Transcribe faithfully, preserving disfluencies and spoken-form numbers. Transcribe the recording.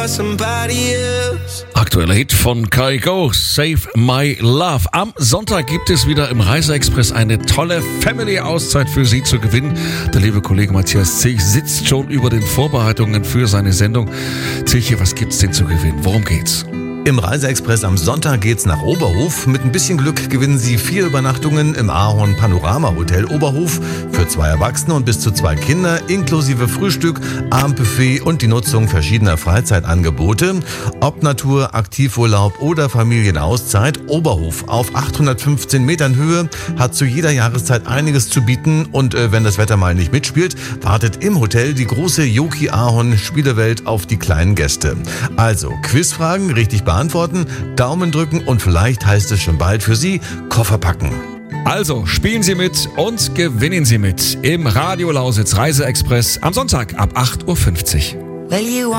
Aktueller Hit von Kai Go, Save My Love. Am Sonntag gibt es wieder im Reise-Express eine tolle Family-Auszeit für Sie zu gewinnen. Der liebe Kollege Matthias Zilch sitzt schon über den Vorbereitungen für seine Sendung. Zilch, was gibt's denn zu gewinnen? Worum geht's? Im Reise-Express am Sonntag geht's nach Oberhof. Mit ein bisschen Glück gewinnen Sie vier Übernachtungen im Ahorn Panorama Hotel Oberhof für zwei Erwachsene und bis zu zwei Kinder, inklusive Frühstück, Abendbuffet und die Nutzung verschiedener Freizeitangebote. Ob Natur, Aktivurlaub oder Familienauszeit, Oberhof auf achthundertfünfzehn Metern Höhe hat zu jeder Jahreszeit einiges zu bieten. Und äh, wenn das Wetter mal nicht mitspielt, wartet im Hotel die große Yoki Ahorn Spielewelt auf die kleinen Gäste. Also Quizfragen richtig beantworten, Daumen drücken und vielleicht heißt es schon bald für Sie Koffer packen. Also spielen Sie mit und gewinnen Sie mit im Radio Lausitz Reise-Express am Sonntag ab acht Uhr fünfzig.